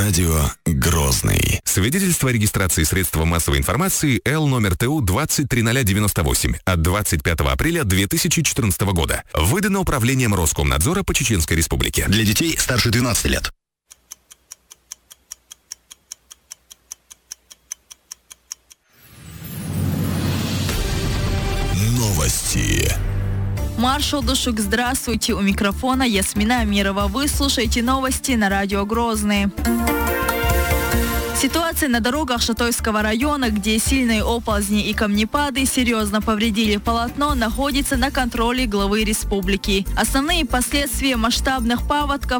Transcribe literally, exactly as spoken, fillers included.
Радио Грозный. Свидетельство о регистрации средства массовой информации Л номер Т У двадцать три ноль девяносто восемь от двадцать пятого апреля две тысячи четырнадцатого года. Выдано Управлением Роскомнадзора по Чеченской Республике. Для детей старше двенадцати лет. Новости. Маршал Душук, здравствуйте. У микрофона Ясмина Амирова. Вы слушаете новости на радио Грозный. Ситуация на дорогах Шатойского района, где сильные оползни и камнепады серьезно повредили полотно, находится на контроле главы республики. Основные последствия масштабных паводков